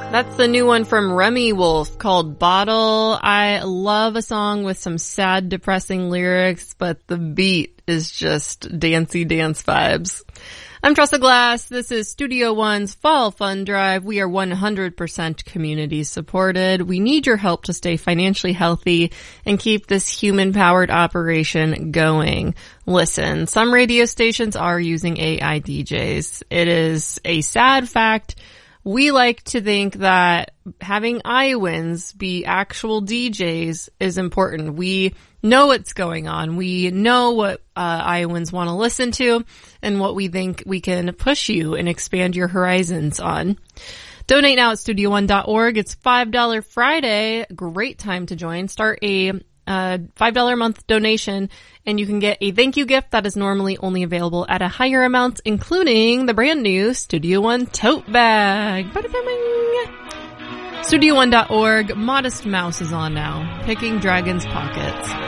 That's the new one from Remy Wolf called Bottle. I love a song with some sad, depressing lyrics, but the beat is just dancey dance vibes. I'm Tressa Glass. This is Studio One's Fall Fund Drive. We are 100% community supported. We need your help to stay financially healthy and keep this human-powered operation going. Listen, some radio stations are using AI DJs. It is a sad fact. We like to think that having Iowans be actual DJs is important. We know what's going on. We know what Iowans want to listen to and what we think we can push you and expand your horizons on. Donate now at studio1.org. It's $5 Friday. Great time to join. Start a $5 a month donation, and you can get a thank you gift that is normally only available at a higher amount, including the brand new Studio One tote bag. Studio1.org. Modest Mouse is on now, picking Dragon's Pockets.